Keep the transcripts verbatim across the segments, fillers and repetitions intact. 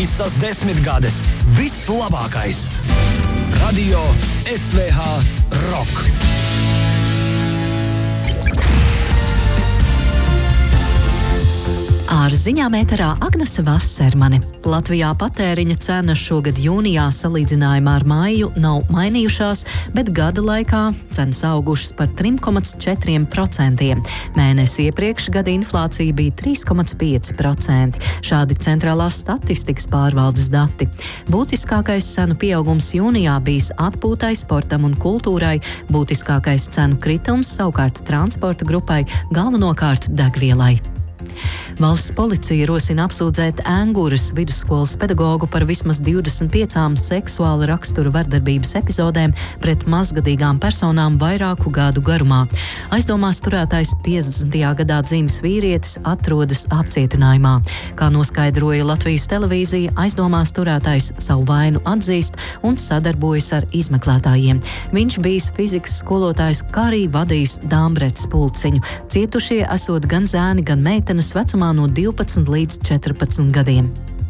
Visas desmitgades, viss labākais. Radio S V H Rock. Ar ziņām ēterā Agnese Vasermane. Latvijā patēriņa cenas šogad jūnijā salīdzinājumā ar māju nav mainījušās, bet gada laikā cenas augušas par trīs komats četri procenti. Mēnesi iepriekš gada inflācija bija trīs komats pieci procenti. Šādi centrālās statistikas pārvaldes dati. Būtiskākais cenu pieaugums jūnijā bijis atpūtai, sportam un kultūrai, būtiskākais cenu kritums savukārt transporta grupai, galvenokārt degvielai. Valsts policija rosina apsūdzēt Ēnguras vidusskolas pedagogu par vismaz divdesmit piecām seksuāla rakstura vardarbības epizodēm pret mazgadīgām personām vairāku gadu garumā. Aizdomās turētais piecdesmitajā gadā dzimis vīrietis atrodas apcietinājumā. Kā noskaidroja Latvijas televīzija, aizdomās turētais savu vainu atzīst un sadarbojas ar izmeklētājiem. Viņš bijis fizikas skolotājs, kā arī vadījis Dāmbretes pulciņu. Cietušie esot gan zēni, gan meitenes vecumā no divpadsmit līdz četrpadsmit gadiem.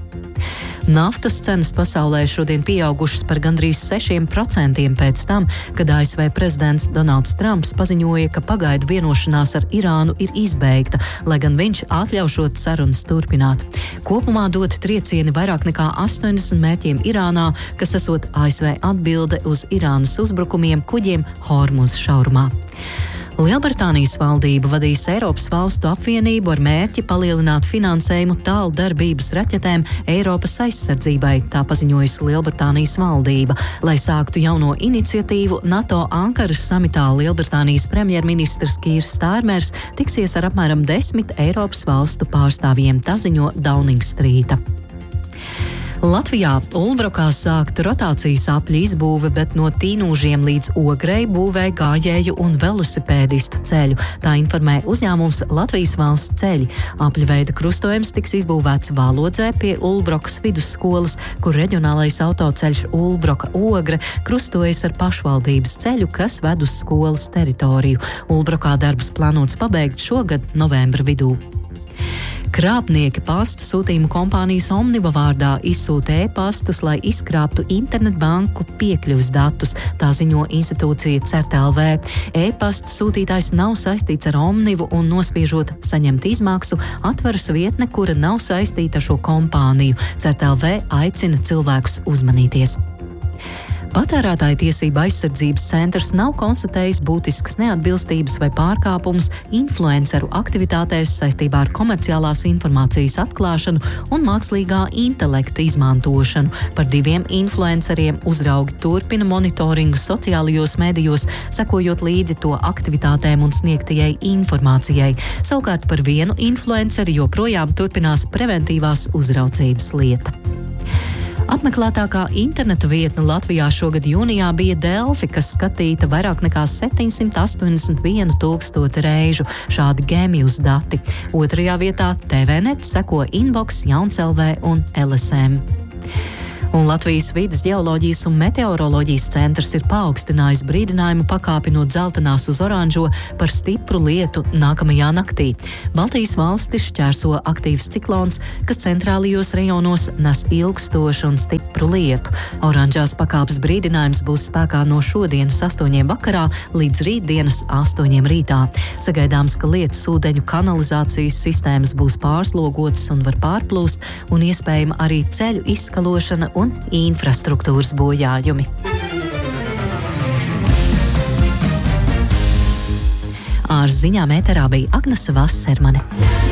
Naftas cenas pasaulē šodien pieaugušas par gandrīz sešiem procentiem pēc tam, kad A S V prezidents Donalds Trumps paziņoja, ka pagaidu vienošanās ar Irānu ir izbeigta, lai gan viņš atļaušot sarunas turpināt. Kopumā dot triecieni vairāk nekā astoņdesmit mērķiem Irānā, kas esot A S V atbilde uz Irānas uzbrukumiem kuģiem Hormuz šaurumā. Lielbritānijas valdība vadīs Eiropas valstu apvienību ar mērķi palielināt finansējumu tālu darbības raķetēm Eiropas aizsardzībai, tā paziņojas Lielbritānijas valdība. Lai sāktu jauno iniciatīvu, NATO Ankaras samitā Lielbritānijas premjerministrs Kīrs Stārmers tiksies ar apmēram desmit Eiropas valstu pārstāvjiem, tā ziņo Downing Streeta. Latvijā Ulbrokā sākt rotācijas apļu izbūve, bet no Tīnūžiem līdz Ogrei būvē gājēju un velosipēdistu ceļu. Tā informē uzņēmums Latvijas valsts ceļi. Apļveida krustojums tiks izbūvēts Valodzē pie Ulbrokas vidusskolas, kur reģionālais autoceļš Ulbroka Ogre krustojas ar pašvaldības ceļu, kas ved uz skolas teritoriju. Ulbrokā darbus plānots pabeigt šogad novembra vidū. Krāpnieki pasta sūtījumu kompānijas Omniva vārdā izsūta e-pastus, lai izkrāptu internetbanku piekļuves datus, tā ziņo institūcija C E R T L V. E-pasta sūtītājs nav saistīts ar Omnivu un nospiežot saņemt izmaksu, atveras vietne, kura nav saistīta ar šo kompāniju. C E R T L V aicina cilvēkus uzmanīties. Patērētāju tiesība aizsardzības centrs nav konstatējis būtiskas neatbilstības vai pārkāpumus influenceru aktivitātēs saistībā ar komerciālās informācijas atklāšanu un mākslīgā intelekta izmantošanu. Par diviem influenceriem uzraugi turpina monitoringu sociālajos medijos, sekojot līdzi to aktivitātēm un sniegtajai informācijai. Savukārt par vienu influenceri joprojām turpinās preventīvās uzraudzības lieta. Apmeklētākā interneta vietne Latvijā šogad jūnijā bija Delfi, kas skatīta vairāk nekā septiņsimt astoņdesmit vienu tūkstoti reižu, šādi Gēmijus dati. Otrajā vietā T V net seko Inbox, Jauns L V un L S M. Un Latvijas vides ģeoloģijas un meteoroloģijas centrs ir paaugstinājis brīdinājumu pakāpi no dzeltenās uz oranžo par stipru lietu nākamajā naktī. Baltijas valstis šķērso aktīvs ciklons, kas centrālajos rejonos nes ilgstošu un stipru lietu. Oranžās pakāpes brīdinājums būs spēkā no šodienas astoņiem vakarā līdz rītdienas astoņiem rītā. Sagaidāms, ka lietus ūdeņu kanalizācijas sistēmas būs pārslogotas un var pārplūst, un iespējama arī ceļu izskalošana un infrastruktūras bojājumi. Ar ziņām ēterā bija Agnese Vasermane.